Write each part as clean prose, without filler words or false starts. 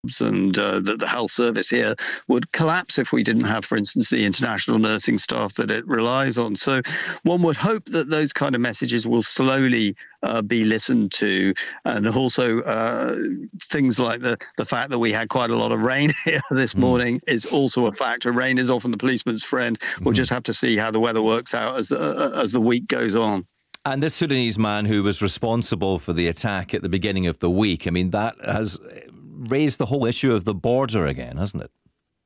and that the health service here would collapse if we didn't have, for instance, the international nursing staff that it relies on. So one would hope that those kind of messages will slowly be listened to, and also things like the fact that we had quite a lot of rain here this morning is also a factor. Rain is often the policeman's friend. We'll just have to see how the weather works out as the week goes on. And this Sudanese man who was responsible for the attack at the beginning of the week, I mean, that has raised the whole issue of the border again, hasn't it?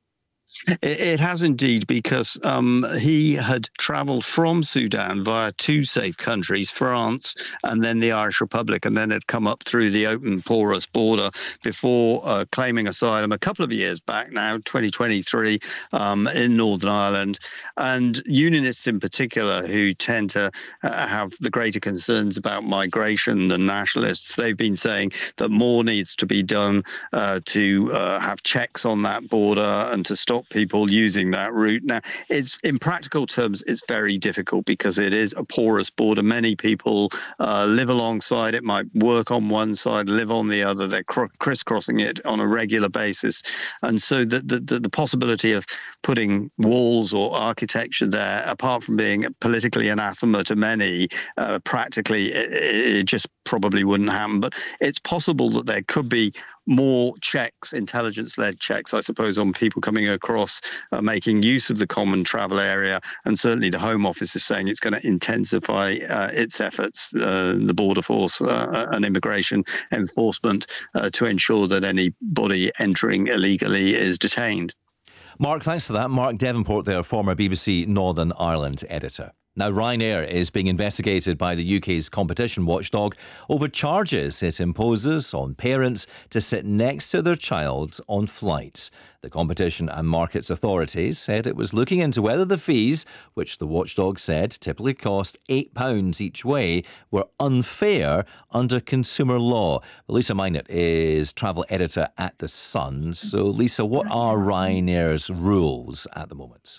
It has indeed, because he had travelled from Sudan via two safe countries, France and then the Irish Republic, and then had come up through the open, porous border before claiming asylum a couple of years back now, 2023, in Northern Ireland. And unionists in particular, who tend to have the greater concerns about migration than nationalists, they've been saying that more needs to be done to have checks on that border and to stop people using that route. Now, it's in practical terms, it's very difficult because it is a porous border. Many people live alongside it, might work on one side, live on the other. They're crisscrossing it on a regular basis. And so the possibility of putting walls or architecture there, apart from being politically anathema to many, practically it just probably wouldn't happen. But it's possible that there could be more checks, intelligence-led checks, I suppose, on people coming across, making use of the common travel area. And certainly the Home Office is saying it's going to intensify its efforts, the Border Force and immigration enforcement, to ensure that anybody entering illegally is detained. Mark, thanks for that. Mark Devonport there, former BBC Northern Ireland editor. Now, Ryanair is being investigated by the UK's competition watchdog over charges it imposes on parents to sit next to their child on flights. The Competition and Markets Authority said it was looking into whether the fees, which the watchdog said typically cost £8 each way, were unfair under consumer law. Lisa Minott is travel editor at The Sun. So, Lisa, what are Ryanair's rules at the moment?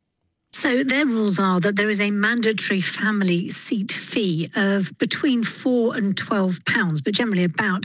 So their rules are that there is a mandatory family seat fee of between £4 and £12, but generally about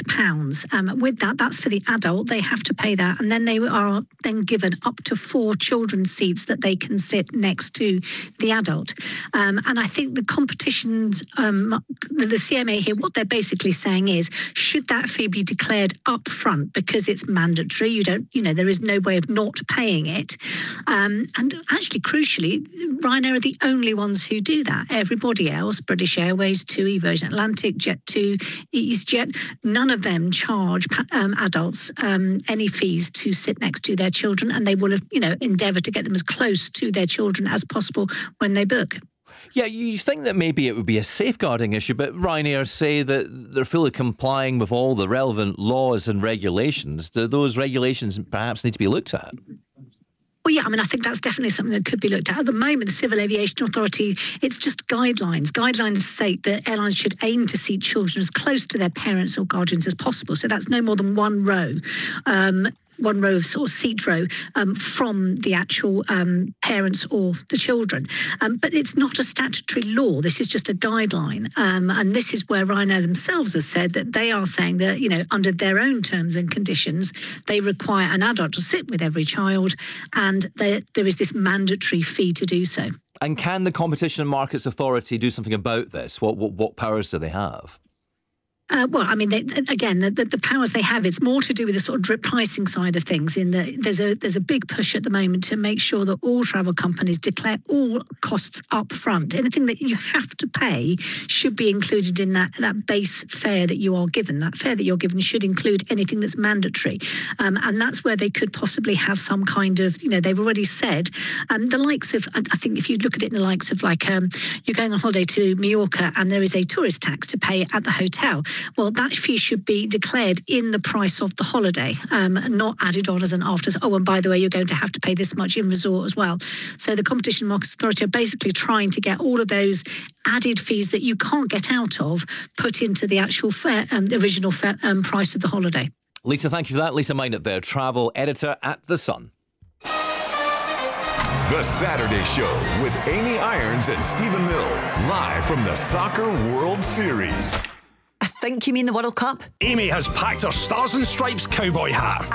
£8. With that, that's for the adult. They have to pay that, and then they are then given up to 4 children's seats that they can sit next to the adult. And I think the competitions, the CMA here, what they're basically saying is, should that fee be declared up front because it's mandatory? There is no way of not paying it. And actually, crucially, Ryanair are the only ones who do that. Everybody else, British Airways, TUI, Virgin Atlantic, Jet2, EasyJet, none of them charge adults any fees to sit next to their children, and they will, endeavour to get them as close to their children as possible when they book. Yeah, you think that maybe it would be a safeguarding issue, but Ryanair say that they're fully complying with all the relevant laws and regulations. Do those regulations perhaps need to be looked at? Well, yeah, I think that's definitely something that could be looked at. At the moment, the Civil Aviation Authority, it's just guidelines. Guidelines say that airlines should aim to seat children as close to their parents or guardians as possible. So that's no more than one row of sort of seat row from the actual parents or the children. But it's not a statutory law. This is just a guideline. And this is where Ryanair themselves have said that they are saying that, under their own terms and conditions, they require an adult to sit with every child, and there is this mandatory fee to do so. And can the Competition and Markets Authority do something about this? What powers do they have? The powers they have, it's more to do with the sort of drip pricing side of things. There's a big push at the moment to make sure that all travel companies declare all costs up front. Anything that you have to pay should be included in that base fare that you are given. That fare that you're given should include anything that's mandatory. And that's where they could possibly have some kind of, they've already said, the likes of, I think if you look at it in the likes of you're going on holiday to Mallorca and there is a tourist tax to pay at the hotel. Well, that fee should be declared in the price of the holiday, not added on as an after. Oh, and by the way, you're going to have to pay this much in resort as well. So the Competition and Markets Authority are basically trying to get all of those added fees that you can't get out of put into the actual fare, the original fare, price of the holiday. Lisa, thank you for that. Lisa Minott there, travel editor at The Sun. The Saturday Show with Amy Irons and Stephen Mill, live from the Soccer World Series. think you mean the World Cup? Amy has packed her Stars and Stripes cowboy hat.